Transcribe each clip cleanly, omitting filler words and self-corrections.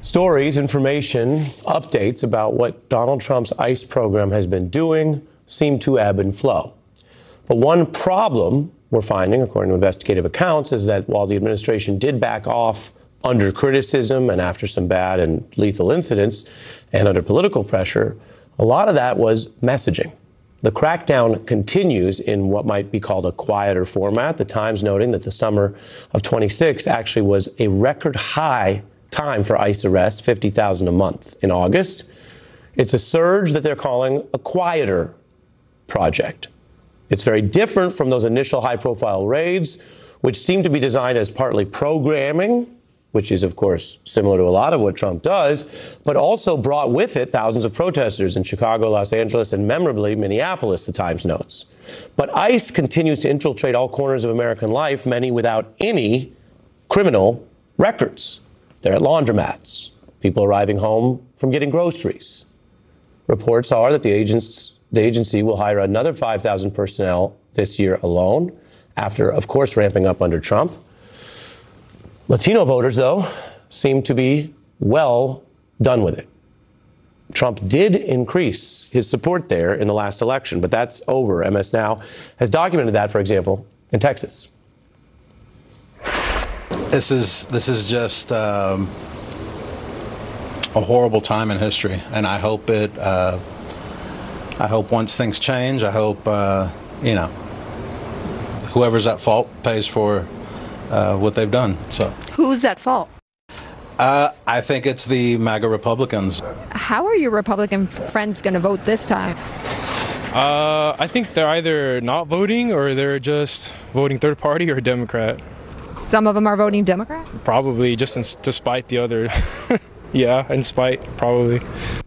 Stories, information, updates about what Donald Trump's ICE program has been doing seem to ebb and flow. But one problem we're finding, according to investigative accounts, is that while the administration did back off under criticism and after some bad and lethal incidents and under political pressure, a lot of that was messaging. The crackdown continues in what might be called a quieter format, the Times noting that the summer of 26 actually was a record high time for ICE arrests, 50,000 a month in August. It's a surge that they're calling a quieter project. It's very different from those initial high-profile raids, which seem to be designed as partly programming, which is, of course, similar to a lot of what Trump does, but also brought with it thousands of protesters in Chicago, Los Angeles, and memorably Minneapolis, the Times notes. But ICE continues to infiltrate all corners of American life, many without any criminal records. They're at laundromats, people arriving home from getting groceries. Reports are that the agency will hire another 5,000 personnel this year alone, after, of course, ramping up under Trump. Latino voters, though, seem to be well done with it. Trump did increase his support there in the last election, but that's over. MS Now has documented that, for example, in Texas. This is just a horrible time in history, and I hope once things change, I hope whoever's at fault pays for what they've done. So who's at fault? I think it's the MAGA Republicans. How are your Republican friends going to vote this time? I think they're either not voting or they're just voting third party or Democrat. Some of them are voting Democrat? Probably, just to spite the other. Yeah, in spite, probably.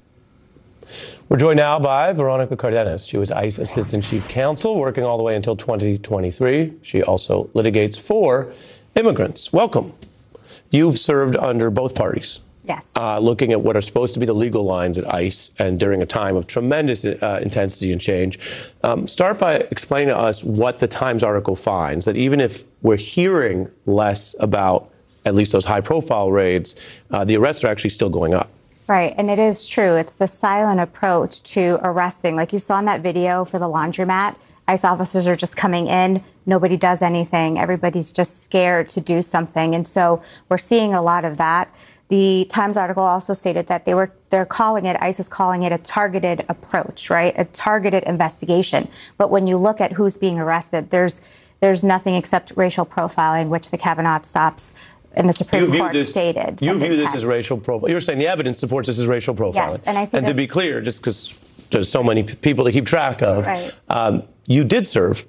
We're joined now by Veronica Cardenas. She was ICE Assistant Chief Counsel, working all the way until 2023. She also litigates for immigrants. Welcome. You've served under both parties. Yes. Looking at what are supposed to be the legal lines at ICE and during a time of tremendous intensity and change. Start by explaining to us what the Times article finds, that even if we're hearing less about at least those high-profile raids, the arrests are actually still going up. Right, and it is true. It's the silent approach to arresting. Like you saw in that video for the laundromat, ICE officers are just coming in. Nobody does anything. Everybody's just scared to do something. And so we're seeing a lot of that. The Times article also stated that they're calling it, ICE is calling it a targeted approach, right? A targeted investigation. But when you look at who's being arrested, there's nothing except racial profiling, which the Kavanaugh stops in the Supreme Court stated. You view this as racial profiling. You're saying the evidence supports this as racial profiling. Yes, and I see. And to be clear, just because there's so many people to keep track of, right. You did serve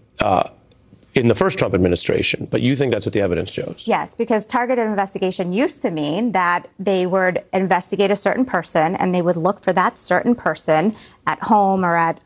in the first Trump administration, but you think that's what the evidence shows? Yes, because targeted investigation used to mean that they would investigate a certain person and they would look for that certain person at home or at,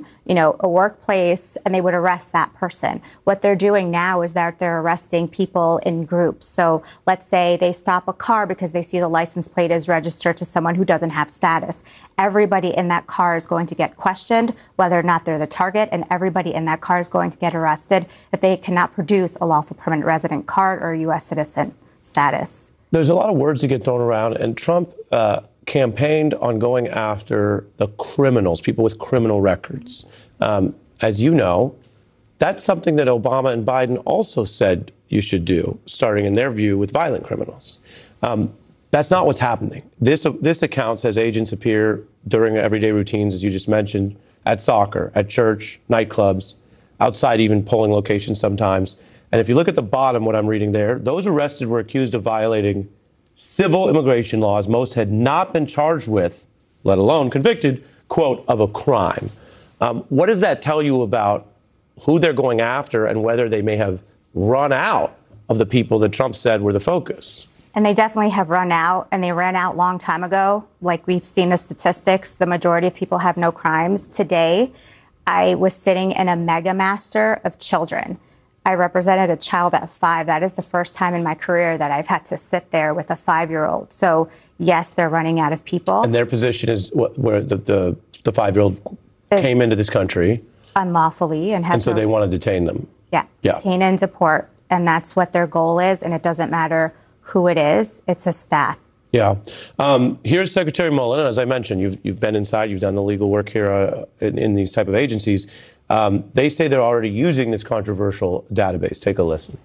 a workplace, and they would arrest that person. What they're doing now is that they're arresting people in groups. So let's say they stop a car because they see the license plate is registered to someone who doesn't have status. Everybody in that car is going to get questioned whether or not they're the target, and everybody in that car is going to get arrested if they cannot produce a lawful permanent resident card or a U.S. citizen status. There's a lot of words that get thrown around, and Trump campaigned on going after the criminals, people with criminal records. As you know, that's something that Obama and Biden also said you should do, starting in their view with violent criminals. That's not what's happening. This account says agents appear during everyday routines, as you just mentioned, at soccer, at church, nightclubs, outside even polling locations sometimes. And if you look at the bottom, what I'm reading there, those arrested were accused of violating civil immigration laws most had not been charged with, let alone convicted, quote, of a crime. What does that tell you about who they're going after and whether they may have run out of the people that Trump said were the focus? And they definitely have run out, and they ran out long time ago. Like we've seen the statistics, the majority of people have no crimes. Today, I was sitting in a mega master of children. I represented a child at 5. That is the first time in my career that I've had to sit there with a 5-year-old. So, yes, they're running out of people. And their position is where the 5-year-old came into this country unlawfully and so they want to detain them. Yeah, detain and deport. And that's what their goal is. And it doesn't matter who it is. It's a stat. Yeah. Here's Secretary Mullen. As I mentioned, you've been inside, you've done the legal work here in these type of agencies. They say they're already using this controversial database. Take a listen.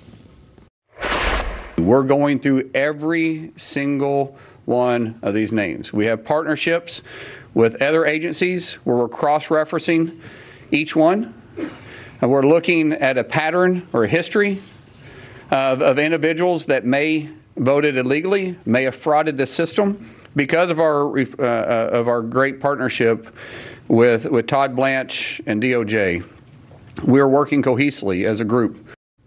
We're going through every single one of these names. We have partnerships with other agencies where we're cross-referencing each one. And we're looking at a pattern or a history of individuals that may voted illegally, may have frauded the system because of our great partnership with Todd Blanche and DOJ. We're working cohesively as a group.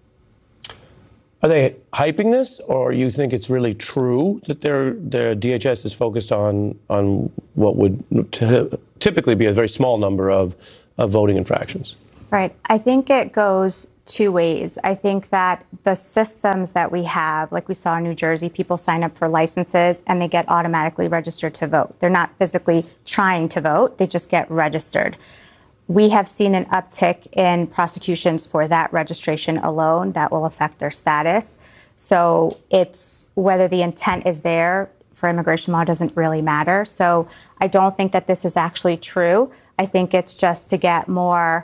Are they hyping this, or you think it's really true that their DHS is focused on what would typically be a very small number of voting infractions? Right. I think it goes two ways. I think that the systems that we have, like we saw in New Jersey, people sign up for licenses and they get automatically registered to vote. They're not physically trying to vote, they just get registered. We have seen an uptick in prosecutions for that registration alone that will affect their status. So it's whether the intent is there for immigration law doesn't really matter. So I don't think that this is actually true. I think it's just to get more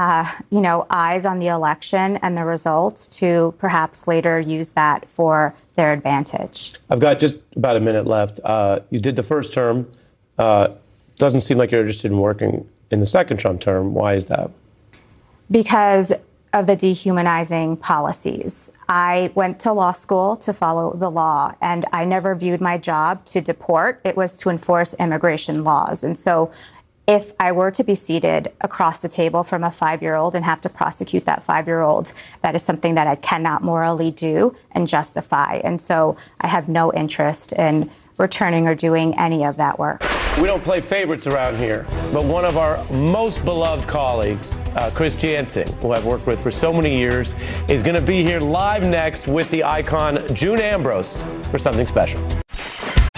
eyes on the election and the results to perhaps later use that for their advantage. I've got just about a minute left. You did the first term. Doesn't seem like you're interested in working in the second Trump term. Why is that? Because of the dehumanizing policies. I went to law school to follow the law, and I never viewed my job to deport. It was to enforce immigration laws. And so if I were to be seated across the table from a 5-year-old and have to prosecute that 5-year-old, that is something that I cannot morally do and justify. And so I have no interest in returning or doing any of that work. We don't play favorites around here, but one of our most beloved colleagues, Chris Jansen, who I've worked with for so many years, is going to be here live next with the icon June Ambrose for something special.